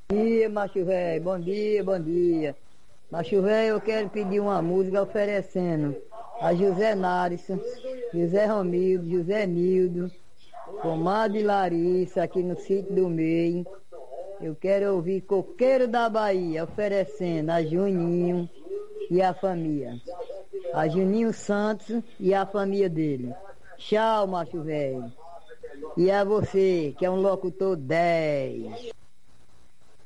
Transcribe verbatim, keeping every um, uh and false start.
Bom dia, macho velho, bom dia, bom dia. Macho velho, eu quero pedir uma música oferecendo a José Narisson, José Romildo, José Nildo, comadre Larissa, aqui no sítio do Meio. Eu quero ouvir Coqueiro da Bahia, oferecendo a Juninho e a família. A Juninho Santos e a família dele. Tchau, macho velho. E a você, que é um locutor dez.